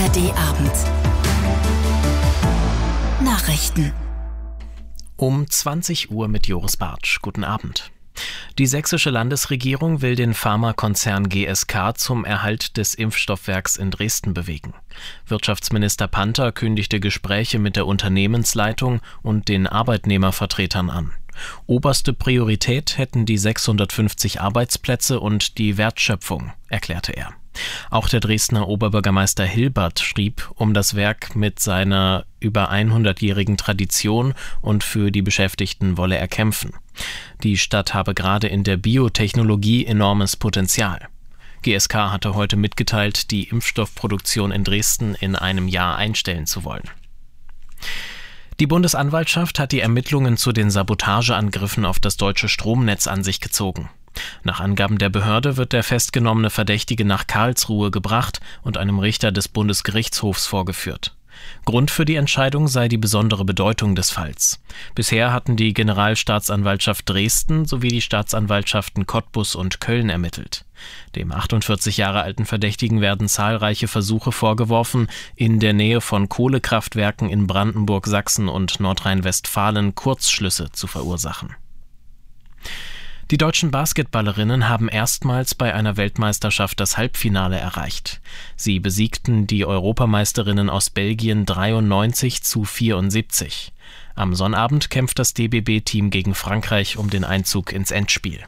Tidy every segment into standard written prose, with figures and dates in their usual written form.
ARD-Abend. Nachrichten. Um 20 Uhr mit Joris Bartsch. Guten Abend. Die sächsische Landesregierung will den Pharmakonzern GSK zum Erhalt des Impfstoffwerks in Dresden bewegen. Wirtschaftsminister Panther kündigte Gespräche mit der Unternehmensleitung und den Arbeitnehmervertretern an. Oberste Priorität hätten die 650 Arbeitsplätze und die Wertschöpfung, erklärte er. Auch der Dresdner Oberbürgermeister Hilbert schrieb, um das Werk mit seiner über 100-jährigen Tradition und für die Beschäftigten wolle er kämpfen. Die Stadt habe gerade in der Biotechnologie enormes Potenzial. GSK hatte heute mitgeteilt, die Impfstoffproduktion in Dresden in einem Jahr einstellen zu wollen. Die Bundesanwaltschaft hat die Ermittlungen zu den Sabotageangriffen auf das deutsche Stromnetz an sich gezogen. Nach Angaben der Behörde wird der festgenommene Verdächtige nach Karlsruhe gebracht und einem Richter des Bundesgerichtshofs vorgeführt. Grund für die Entscheidung sei die besondere Bedeutung des Falls. Bisher hatten die Generalstaatsanwaltschaft Dresden sowie die Staatsanwaltschaften Cottbus und Köln ermittelt. Dem 48 Jahre alten Verdächtigen werden zahlreiche Versuche vorgeworfen, in der Nähe von Kohlekraftwerken in Brandenburg, Sachsen und Nordrhein-Westfalen Kurzschlüsse zu verursachen. Die deutschen Basketballerinnen haben erstmals bei einer Weltmeisterschaft das Halbfinale erreicht. Sie besiegten die Europameisterinnen aus Belgien 93-74. Am Sonnabend kämpft das DBB-Team gegen Frankreich um den Einzug ins Endspiel.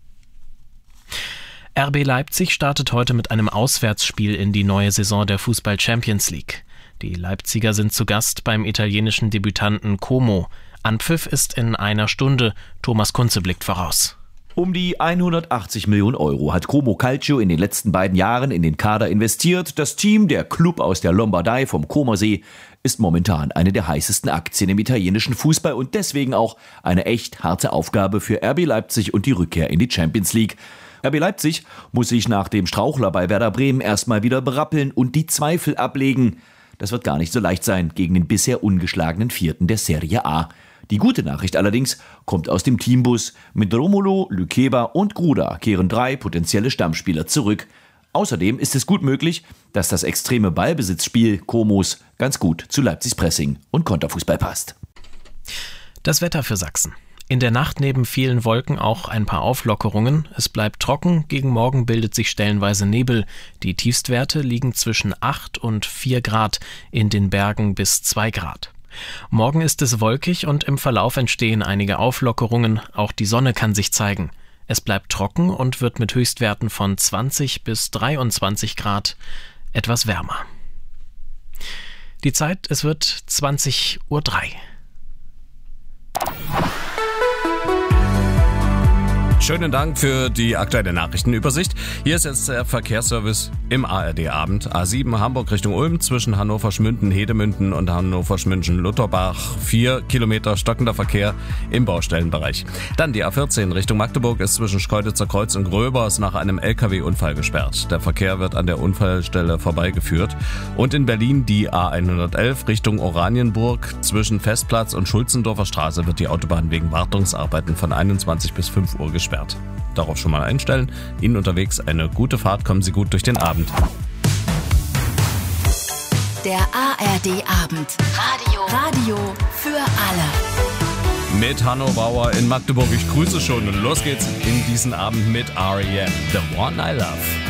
RB Leipzig startet heute mit einem Auswärtsspiel in die neue Saison der Fußball-Champions League. Die Leipziger sind zu Gast beim italienischen Debütanten Como. Anpfiff ist in einer Stunde. Thomas Kunze blickt voraus. Um die 180 Millionen Euro hat Como Calcio in den letzten beiden Jahren in den Kader investiert. Das Team, der Club aus der Lombardei vom Comersee, ist momentan eine der heißesten Aktien im italienischen Fußball und deswegen auch eine echt harte Aufgabe für RB Leipzig und die Rückkehr in die Champions League. RB Leipzig muss sich nach dem Strauchler bei Werder Bremen erstmal wieder berappeln und die Zweifel ablegen. Das wird gar nicht so leicht sein gegen den bisher ungeschlagenen Vierten der Serie A. Die gute Nachricht allerdings kommt aus dem Teambus. Mit Romolo, Lükeba und Gruda kehren 3 potenzielle Stammspieler zurück. Außerdem ist es gut möglich, dass das extreme Ballbesitzspiel Comos ganz gut zu Leipzigs Pressing und Konterfußball passt. Das Wetter für Sachsen. In der Nacht neben vielen Wolken auch ein paar Auflockerungen. Es bleibt trocken, gegen Morgen bildet sich stellenweise Nebel. Die Tiefstwerte liegen zwischen 8 und 4 Grad, in den Bergen bis 2 Grad. Morgen ist es wolkig und im Verlauf entstehen einige Auflockerungen. Auch die Sonne kann sich zeigen. Es bleibt trocken und wird mit Höchstwerten von 20 bis 23 Grad etwas wärmer. Die Zeit, es wird 20:03 Uhr. Schönen Dank für die aktuelle Nachrichtenübersicht. Hier ist jetzt der Verkehrsservice im ARD-Abend. A7 Hamburg Richtung Ulm zwischen Hannover-Schmünden-Hedemünden und Hannover-Schmünchen-Lutterbach. 4 Kilometer stockender Verkehr im Baustellenbereich. Dann die A14 Richtung Magdeburg ist zwischen Schkeuditzer Kreuz und Gröbers nach einem LKW-Unfall gesperrt. Der Verkehr wird an der Unfallstelle vorbeigeführt. Und in Berlin die A111 Richtung Oranienburg zwischen Festplatz und Schulzendorfer Straße wird die Autobahn wegen Wartungsarbeiten von 21 bis 5 Uhr gesperrt. Darauf schon mal einstellen. Ihnen unterwegs eine gute Fahrt, kommen Sie gut durch den Abend. Der ARD-Abend. Radio für alle. Mit Hanno Bauer in Magdeburg. Ich grüße schon und los geht's in diesen Abend mit R.E.M. The One I Love.